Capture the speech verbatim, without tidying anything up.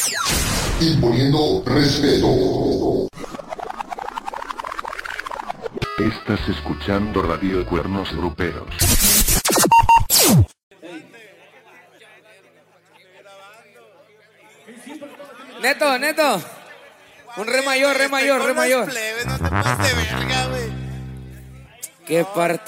Imponiendo respeto. Estás escuchando Radio Cuernos Gruperos. Neto, Neto. Un re mayor, re mayor, re mayor. Plebe, no te pases de verga, güey. ¿Qué parte?